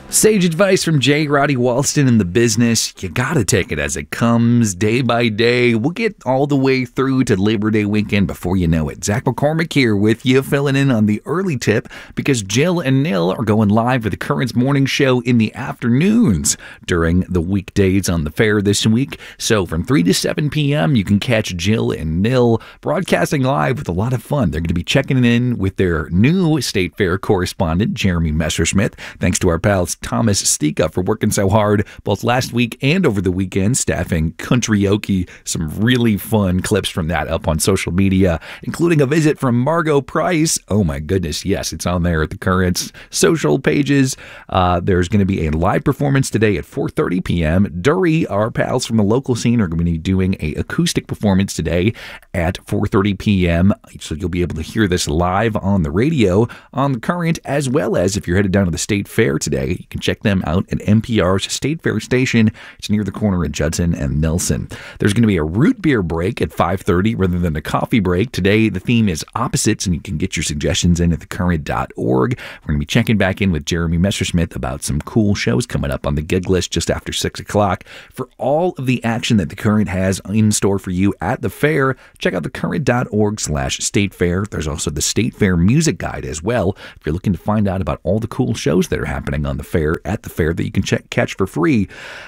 Sage advice from J. Roddy Walston in the business. You gotta take it as it comes, day by day. We'll get all the way through to Labor Day weekend before you know it. Zach McCormick here with you, filling in on the early tip because Jill and Nil are going live with the Currents morning show in the afternoons during the weekdays on the fair this week. So from 3 to 7 p.m., you can catch Jill and Nil broadcasting live with a lot of fun. They're going to be checking in with their new State Fair correspondent, Jeremy Messersmith. Thanks to our pals Thomas Stika for working so hard both last week and over the weekend, staffing Country-oke. Some really fun clips from that up on social media, including a visit from Margot Price. Oh my goodness, yes, it's on there at the Currents social pages. There's going to be a live performance today at 4:30 p.m. Dury, our pals from the local scene, are going to be doing an acoustic performance today at 4:30 p.m. So you'll be able to hear this live on the radio on the Current, as well as if you're headed down to the State Fair today, you can check them out at NPR's State Fair Station. It's near the corner of Judson and Nelson. There's going to be a root beer break at 5:30 rather than a coffee break. Today, the theme is opposites, and you can get your suggestions in at thecurrent.org. We're going to be checking back in with Jeremy Messersmith about some cool shows coming up on the gig list just after 6 o'clock. For all of the action that the Current has in store for you at the fair, check out thecurrent.org/State Fair. There's also the State Fair Music Guide as well, if you're looking to find out about all the cool shows that are happening on the fair, at the fair, that you can catch for free.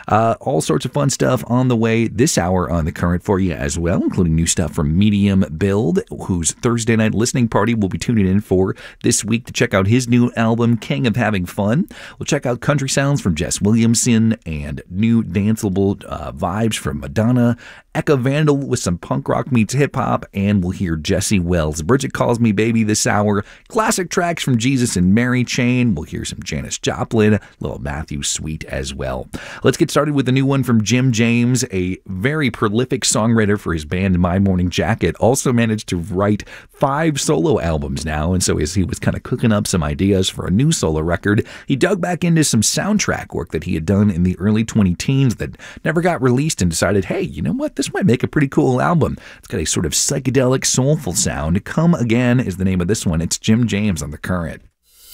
All sorts of fun stuff on the way this hour on the Current for you as well, including new stuff from Medium Build, whose Thursday night listening party we'll be tuning in for this week to check out his new album, King of Having Fun. We'll check out country sounds from Jess Williamson and new danceable vibes from Madonna, Eka Vandal with some punk rock meets hip hop, and we'll hear Jesse Wells. Bridget Calls Me Baby this hour. Classic tracks from Jesus and Mary Chain. We'll hear some Janis Joplin, little Matthew Sweet as well. Let's get started with a new one from Jim James, a very prolific songwriter for his band My Morning Jacket. Also managed to write 5 solo albums now, and so as he was kind of cooking up some ideas for a new solo record, he dug back into some soundtrack work that he had done in the early 2010s that never got released, and decided, hey, you know what? This might make a pretty cool album. It's got a sort of psychedelic, soulful sound. Come Again is the name of this one. It's Jim James on the Current.